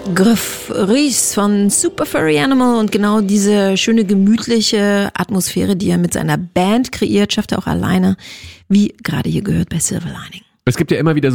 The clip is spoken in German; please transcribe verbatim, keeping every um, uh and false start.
Griff Ries von Super Furry Animal und genau diese schöne gemütliche Atmosphäre, die er mit seiner Band kreiert, schafft er auch alleine, wie gerade hier gehört bei Silver Lining. Es gibt ja immer wieder